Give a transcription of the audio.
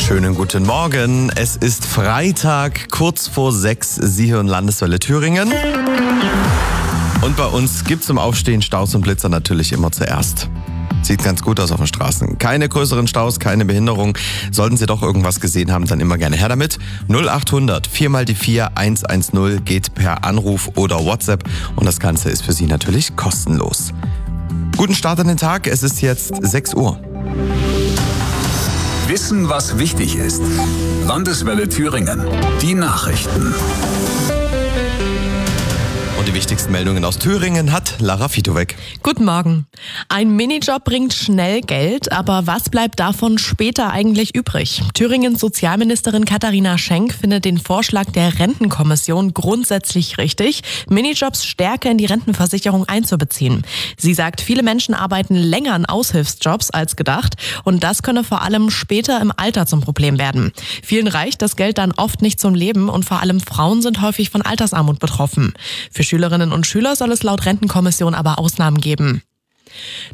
Schönen guten Morgen. Es ist Freitag, kurz vor 6. Sie hören Landeswelle Thüringen. Und bei uns gibt es zum Aufstehen Staus und Blitzer natürlich immer zuerst. Sieht ganz gut aus auf den Straßen. Keine größeren Staus, keine Behinderung. Sollten Sie doch irgendwas gesehen haben, dann immer gerne her damit. 0800 4x4 110 geht per Anruf oder WhatsApp. Und das Ganze ist für Sie natürlich kostenlos. Guten Start an den Tag. Es ist jetzt 6 Uhr. Wissen, was wichtig ist. Landeswelle Thüringen. Die Nachrichten. Und die wichtigsten Meldungen aus Thüringen hat Lara Fitowek. Guten Morgen. Ein Minijob bringt schnell Geld, aber was bleibt davon später eigentlich übrig? Thüringens Sozialministerin Katharina Schenk findet den Vorschlag der Rentenkommission grundsätzlich richtig, Minijobs stärker in die Rentenversicherung einzubeziehen. Sie sagt, viele Menschen arbeiten länger an Aushilfsjobs als gedacht und das könne vor allem später im Alter zum Problem werden. Vielen reicht das Geld dann oft nicht zum Leben und vor allem Frauen sind häufig von Altersarmut betroffen. Für Schülerinnen und Schüler soll es laut Rentenkommission aber Ausnahmen geben.